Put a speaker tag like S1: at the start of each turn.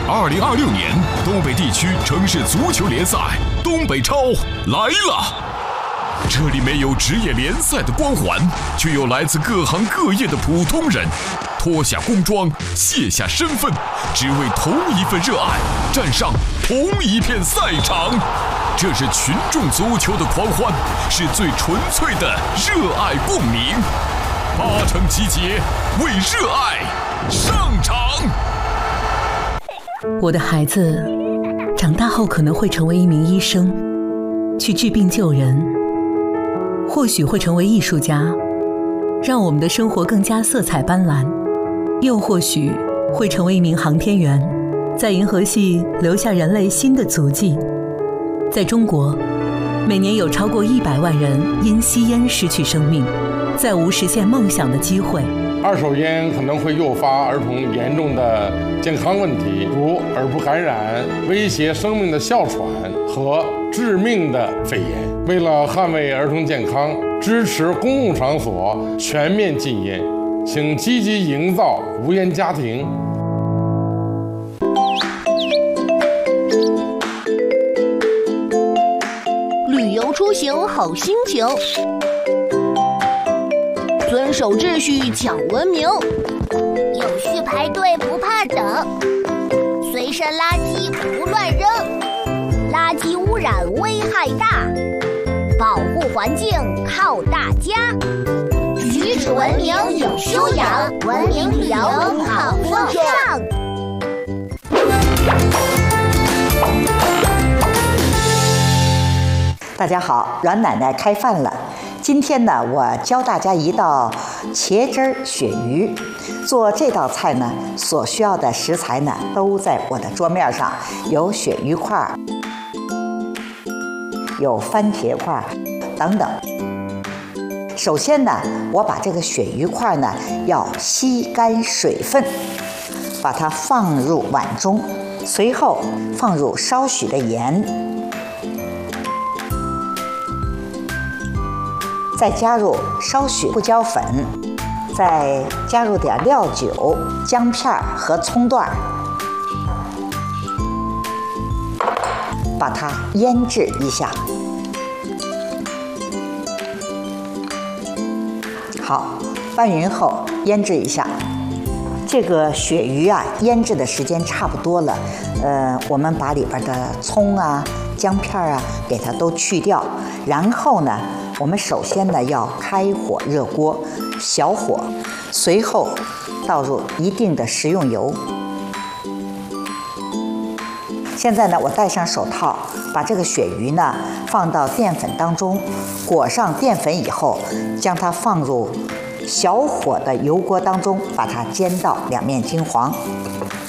S1: 2026年东北地区城市足球联赛东北超来了。这里没有职业联赛的光环，却有来自各行各业的普通人，脱下工装，卸下身份，只为同一份热爱，站上同一片赛场。这是群众足球的狂欢，是最纯粹的热爱共鸣。8成集结，为热爱上场。
S2: 我的孩子长大后可能会成为一名医生，去治病救人，或许会成为艺术家，让我们的生活更加色彩斑斓，又或许会成为一名航天员，在银河系留下人类新的足迹。在中国，每年有超过100万人因吸烟失去生命，再无实现梦想的机会。
S3: 二手烟可能会诱发儿童严重的健康问题，如耳部感染、威胁生命的哮喘和致命的肺炎。为了捍卫儿童健康，支持公共场所全面禁烟，请积极营造无烟家庭。
S4: 旅游出行好心情，遵守秩序讲文明，
S5: 有序排队不怕等，随身垃圾不乱扔，垃圾污染危害大，保护环境靠大家，举止文明有修养，文明旅游好风尚。
S6: 大家好，阮奶奶开饭了。今天呢，我教大家一道茄汁鳕鱼。做这道菜呢，所需要的食材呢，都在我的桌面上，有鳕鱼块，有番茄块等等。首先呢，我把这个鳕鱼块呢，要吸干水分，把它放入碗中，随后放入少许的盐，再加入少许胡椒粉，再加入点料酒、姜片和葱段，把它腌制一下。好，拌匀后腌制一下。这个鳕鱼啊，腌制的时间差不多了。我们把里边的葱啊、姜片啊给它都去掉，然后呢，我们首先呢要开火热锅，小火，随后倒入一定的食用油。现在呢，我戴上手套，把这个鳕鱼呢放到淀粉当中，裹上淀粉以后，将它放入小火的油锅当中，把它煎到两面金黄。